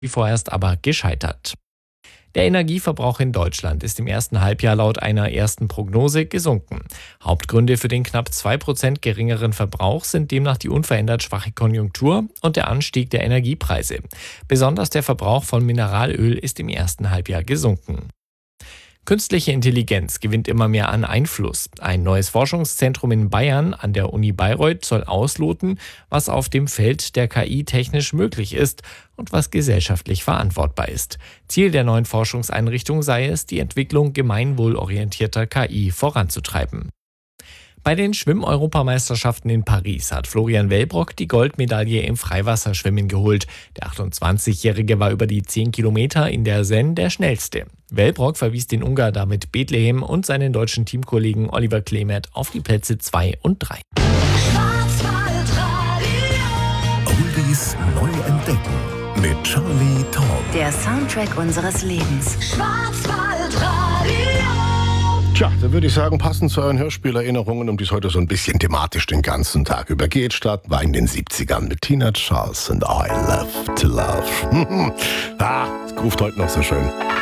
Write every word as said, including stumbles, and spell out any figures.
vorerst aber gescheitert. Der Energieverbrauch in Deutschland ist im ersten Halbjahr laut einer ersten Prognose gesunken. Hauptgründe für den knapp zwei Prozent geringeren Verbrauch sind demnach die unverändert schwache Konjunktur und der Anstieg der Energiepreise. Besonders der Verbrauch von Mineralöl ist im ersten Halbjahr gesunken. Künstliche Intelligenz gewinnt immer mehr an Einfluss. Ein neues Forschungszentrum in Bayern an der Uni Bayreuth soll ausloten, was auf dem Feld der K I technisch möglich ist und was gesellschaftlich verantwortbar ist. Ziel der neuen Forschungseinrichtung sei es, die Entwicklung gemeinwohlorientierter K I voranzutreiben. Bei den Schwimm-Europameisterschaften in Paris hat Florian Wellbrock die Goldmedaille im Freiwasserschwimmen geholt. Der achtundzwanzigjährige war über die zehn Kilometer in der Seine der schnellste. Wellbrock verwies den Ungar David Bethlehem und seinen deutschen Teamkollegen Oliver Klemet auf die Plätze zwei und drei. Oldies neu entdecken mit Charlie Taumm. Der Soundtrack unseres Lebens. Tja, da würde ich sagen, passend zu euren Hörspielerinnerungen, um die es heute so ein bisschen thematisch den ganzen Tag über geht, starten wir in den siebzigern mit Tina Charles und I Love to Love. Ah, es ruft heute noch so schön.